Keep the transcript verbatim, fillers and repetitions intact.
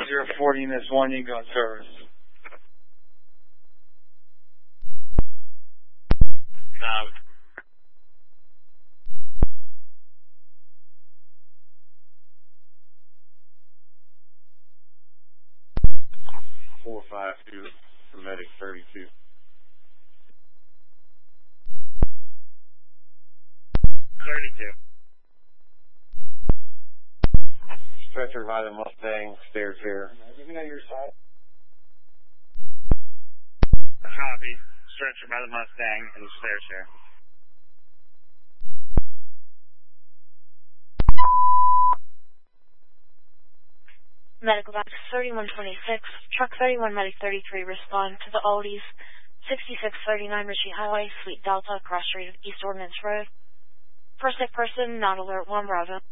zero forty in this one, you go in service. Uh, four five two, medic thirty-two. thirty-two. Stretcher by the Mustang, stairs here. Everything on your side? Copy. Stretcher by the Mustang and the stairs here. Medical box thirty-one twenty-six, truck thirty-one, medic thirty-three, respond to the Aldi's sixty-six thirty-nine Ritchie Highway, Suite Delta, cross street of East Ordnance Road. First sick person, not alert, one Bravo.